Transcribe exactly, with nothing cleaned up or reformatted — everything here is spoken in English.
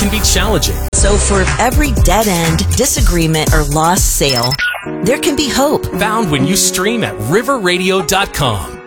can be challenging. So for every dead end, disagreement, or lost sale, there can be hope. Found when you stream at river radio dot com.